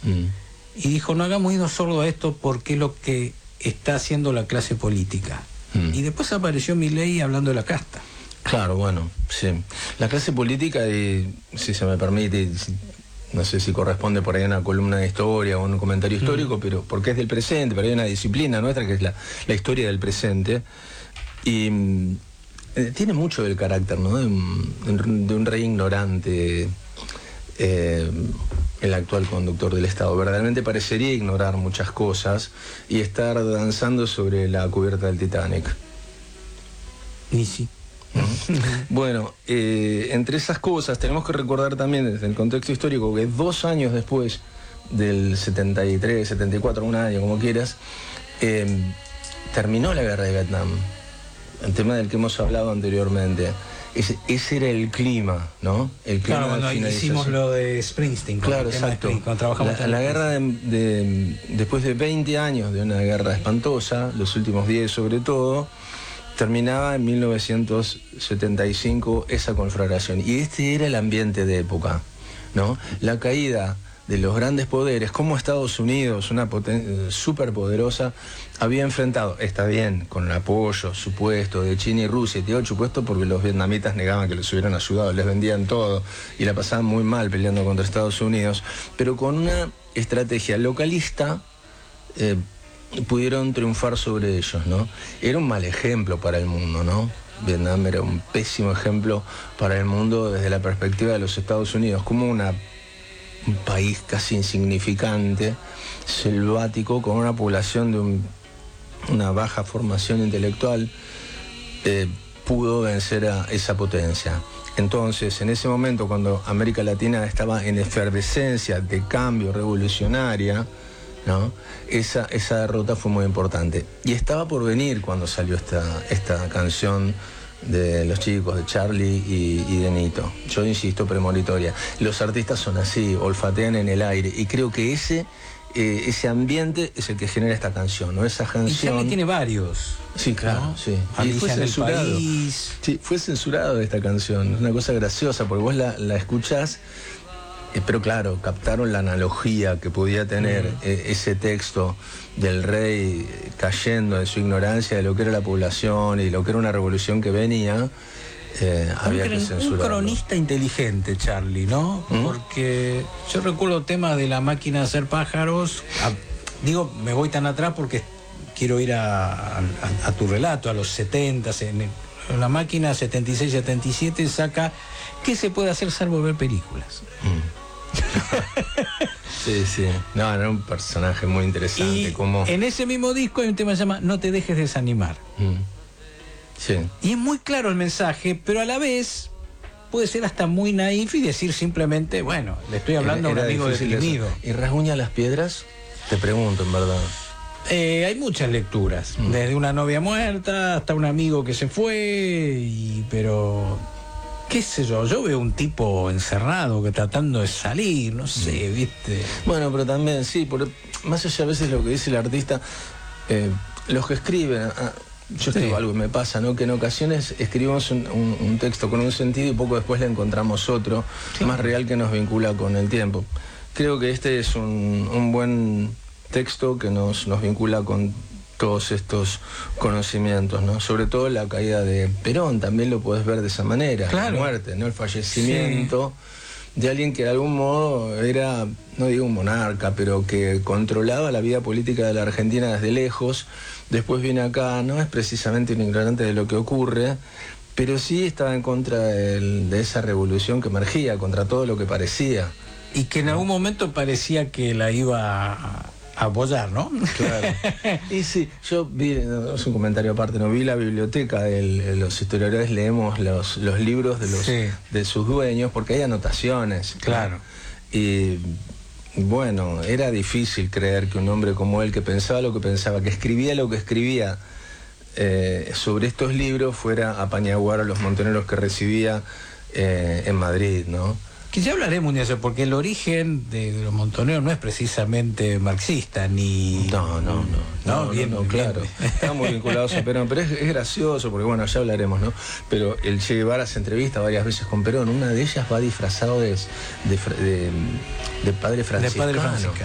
y dijo, no hagamos oídos sordos a esto porque es lo que está haciendo la clase política. Y después apareció Milei hablando de la casta. Claro, bueno, sí. La clase política, si se me permite, no sé si corresponde por ahí a una columna de historia o un comentario histórico, pero porque es del presente, pero hay una disciplina nuestra que es la historia del presente. Y tiene mucho del carácter, ¿no? De un rey ignorante, el actual conductor del Estado. Verdaderamente parecería ignorar muchas cosas y estar danzando sobre la cubierta del Titanic. Y sí. Bueno, entre esas cosas tenemos que recordar también desde el contexto histórico que 2 años después del 73, 74, un año, como quieras, terminó la guerra de Vietnam, el tema del que hemos hablado anteriormente. Ese era el clima, ¿no? El clima, claro, cuando hicimos lo de Springsteen. Claro, exacto. Cuando trabajamos la guerra después de 20 años de una guerra espantosa, los últimos 10 sobre todo, terminaba en 1975 esa conflagración. Y este era el ambiente de época, ¿no? La caída de los grandes poderes, como Estados Unidos, una potencia superpoderosa, había enfrentado, está bien, con el apoyo supuesto de China y Rusia, y te digo supuesto porque los vietnamitas negaban que les hubieran ayudado, les vendían todo y la pasaban muy mal peleando contra Estados Unidos, pero con una estrategia localista pudieron triunfar sobre ellos, ¿no? Era un mal ejemplo para el mundo, ¿no? Vietnam era un pésimo ejemplo para el mundo desde la perspectiva de los Estados Unidos, como un país casi insignificante, selvático, con una población de una baja formación intelectual, pudo vencer a esa potencia. Entonces, en ese momento, cuando América Latina estaba en efervescencia de cambio revolucionaria, ¿no? Esa derrota fue muy importante. Y estaba por venir cuando salió esta canción de los chicos, de Charlie y de Nito. Yo insisto, premonitoria. Los artistas son así, olfatean en el aire. Y creo que ese ambiente es el que genera esta canción, ¿no? Esa canción... Y Charlie tiene varios. Sí, claro, ¿no? Sí. Y fue censurado. Sí, fue censurado esta canción. Es una cosa graciosa, porque vos la escuchás, pero claro, captaron la analogía que podía tener ese texto del rey cayendo en su ignorancia de lo que era la población y lo que era una revolución que venía. Había que censurarlo. Un cronista inteligente, Charlie, ¿no? Porque yo recuerdo temas de La máquina de hacer pájaros. Digo, me voy tan atrás porque quiero ir a tu relato, a los 70, en La máquina 76-77 saca ¿Qué se puede hacer salvo ver películas? Sí, sí. No, era un personaje muy interesante. Y en ese mismo disco hay un tema que se llama No te dejes desanimar. Sí. Y es muy claro el mensaje, pero a la vez puede ser hasta muy naif y decir simplemente, bueno, le estoy hablando a un amigo deprimido. ¿Y rasguña las piedras? Te pregunto, en verdad. Hay muchas lecturas, desde una novia muerta hasta un amigo que se fue, pero qué sé yo veo un tipo encerrado que tratando de salir, no sé, ¿viste? Bueno, pero también, sí, más allá a veces lo que dice el artista, los que escriben... Yo escribo algo y me pasa, ¿no? Que en ocasiones escribimos un texto con un sentido y poco después le encontramos otro, más real, que nos vincula con el tiempo. Creo que este es un buen texto que nos vincula con todos estos conocimientos, ¿no? Sobre todo la caída de Perón, también lo puedes ver de esa manera, la muerte, ¿no? El fallecimiento de alguien que de algún modo era, no digo un monarca, pero que controlaba la vida política de la Argentina desde lejos. Después viene acá, no es precisamente un ignorante de lo que ocurre, pero sí estaba en contra de esa revolución que emergía, contra todo lo que parecía. Y que en algún momento parecía que la iba a apoyar, ¿no? Claro. Y sí, yo vi, es un comentario aparte, no vi la biblioteca, los historiadores leemos los libros de sus dueños, porque hay anotaciones. Claro. Y bueno, era difícil creer que un hombre como él, que pensaba lo que pensaba, que escribía lo que escribía sobre estos libros, fuera a apañaguar a los montoneros que recibía en Madrid, ¿no? Que ya hablaremos de eso, porque el origen de los montoneros no es precisamente marxista, ni... No, claro. Estamos vinculados a Perón, pero es gracioso, porque bueno, ya hablaremos, ¿no? Pero el Che Guevara se entrevista varias veces con Perón, una de ellas va disfrazado de padre franciscano.